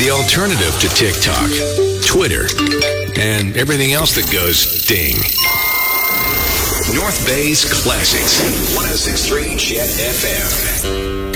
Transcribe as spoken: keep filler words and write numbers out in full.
The alternative to TikTok, Twitter, and everything else that goes ding. North Bay's Classics, one oh six point three Jet F M.